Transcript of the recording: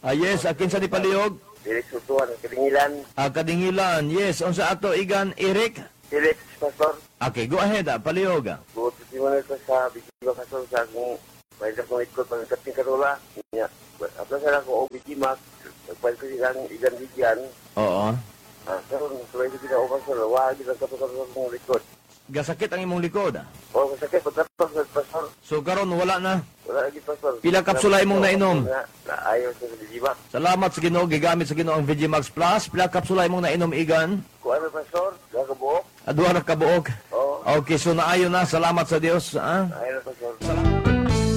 Yes, akin sa ni Paliog. Felix Utuan, Kadingilan. Kadingilan, yes. Unsa ato igan, Eric? Felix, Pastor. Okay, go ahead, Paliog. Buot si mo ko sa Bigiba Pastor sa akong pwede akong ikot pagkating karula. Apla sa ako, Bigimak. Pwede ko silang igan bigyan. Oo. Pero pwede ko na Pastor. Wag ilang kapag akong likod. Gasakit ang imong likod. O, masakit. Pagkatapos, Pastor. So karon wala na. Wala lagi, Pastor. Pila kapsula imong nainom? Ayaw sa Bigiba. Salamat sa Ginoo, gigamit sa Ginoo ang Vegimax Plus. Pila kapsula imong nainom igan? Kuha Pastor. Nakabuok. Duha ra ka buok. Oo. Okay, so naayo na. Salamat sa Dios. Ayaw